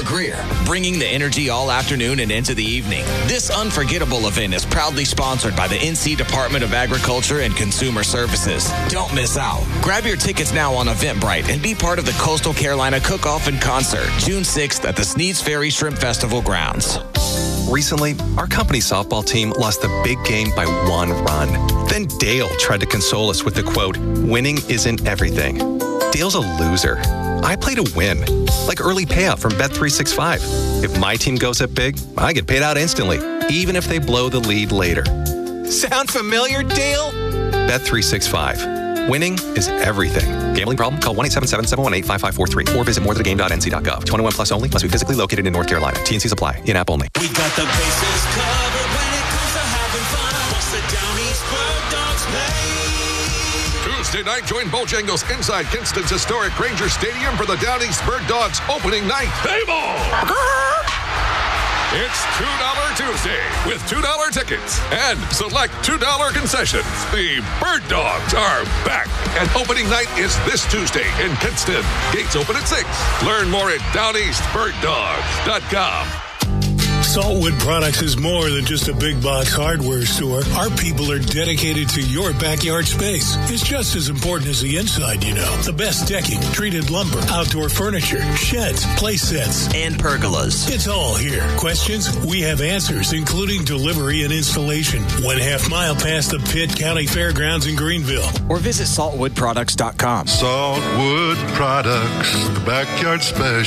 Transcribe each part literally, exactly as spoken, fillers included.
Greer, bringing the energy all afternoon and into the evening. This unforgettable event is proudly sponsored by the N C Department of Agriculture and Consumer Services. Don't miss out. Grab your tickets now on Eventbrite and be part of the Coastal Carolina Cook-Off and Concert, June sixth at the Sneads Ferry Shrimp Festival grounds. Recently, our company softball team lost the big game by one run. Then Dale tried to console us with the quote, "Winning isn't everything." Dale's a loser. I play to win, like early payout from Bet three sixty-five. If my team goes up big, I get paid out instantly, even if they blow the lead later. Sound familiar, Dale? Bet three sixty-five. Winning is everything. Gambling problem? Call one eight seven seven, seven one eight, five five four three or visit more than a game dot n c dot gov. twenty-one plus only. Must be physically located in North Carolina. T N Cs apply. In-app only. We got the bases covered when it comes to having fun. What's the Down East Bird Dogs play? Tuesday night, join Bojangles inside Kinston's historic Ranger Stadium for the Down East Bird Dogs opening night. Hey ball! It's two dollar Tuesday with two dollar tickets and select two dollar concessions. The Bird Dogs are back, and opening night is this Tuesday in Kinston. Gates open at six. Learn more at down east bird dogs dot com. Saltwood Products is more than just a big box hardware store. Our people are dedicated to your backyard space. It's just as important as the inside, you know. The best decking, treated lumber, outdoor furniture, sheds, play sets, and pergolas. It's all here. Questions? We have answers, including delivery and installation. One half mile past the Pitt County Fairgrounds in Greenville. Or visit saltwood products dot com. Saltwood Products, the backyard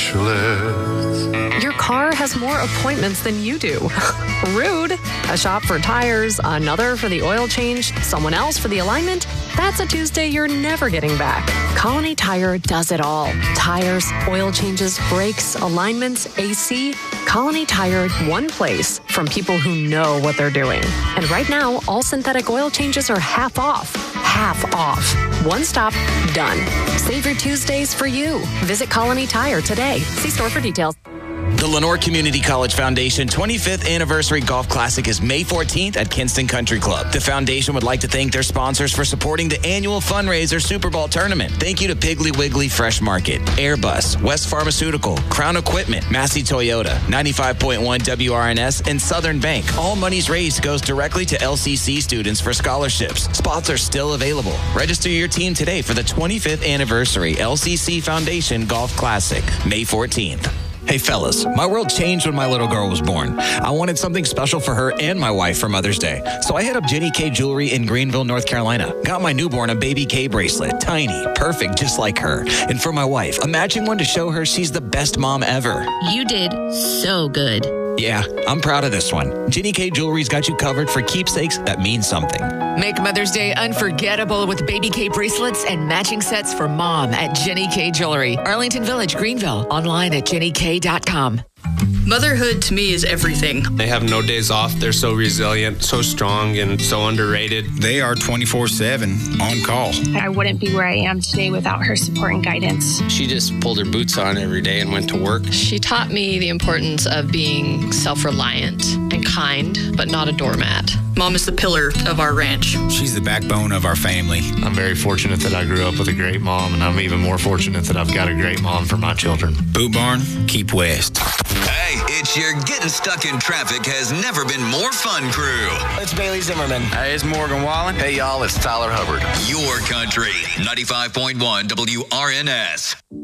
specialist. Your car has more appointments than you do. Rude. A shop for tires, another for the oil change, someone else for the alignment. That's a Tuesday you're never getting back. Colony Tire does it all. Tires, oil changes, brakes, alignments, A C. Colony Tire, one place from people who know what they're doing. And right now, all synthetic oil changes are half off. Half off. One stop, done. Save your Tuesdays for you. Visit Colony Tire today. See store for details. The Lenore Community College Foundation twenty-fifth Anniversary Golf Classic is May fourteenth at Kinston Country Club. The foundation would like to thank their sponsors for supporting the annual fundraiser Super Bowl tournament. Thank you to Piggly Wiggly Fresh Market, Airbus, West Pharmaceutical, Crown Equipment, Massey Toyota, ninety-five point one W R N S, and Southern Bank. All monies raised goes directly to L C C students for scholarships. Spots are still available. Register your team today for the twenty-fifth Anniversary L C C Foundation Golf Classic, May fourteenth. Hey fellas, my world changed when my little girl was born. I wanted something special for her and my wife for Mother's Day. So I hit up Jenny K Jewelry in Greenville, North Carolina. Got my newborn a Baby K bracelet, tiny, perfect, just like her. And for my wife, a matching one to show her she's the best mom ever. You did so good. Yeah, I'm proud of this one. Jenny K Jewelry's got you covered for keepsakes that mean something. Make Mother's Day unforgettable with Baby K bracelets and matching sets for mom at Jenny K Jewelry. Arlington Village, Greenville. Online at jenny k dot com. Motherhood to me is everything. They have no days off. They're so resilient, so strong, and so underrated. They are twenty-four seven on call. I wouldn't be where I am today without her support and guidance. She just pulled her boots on every day and went to work. She taught me the importance of being self-reliant and kind, but not a doormat. Mom is the pillar of our ranch. She's the backbone of our family. I'm very fortunate that I grew up with a great mom, and I'm even more fortunate that I've got a great mom for my children. Boot Barn, keep west. Hey, it's your Getting Stuck in Traffic Has Never Been More Fun crew. It's Bailey Zimmerman. Hey, it's Morgan Wallen. Hey, y'all, it's Tyler Hubbard. Your country, ninety-five point one W R N S.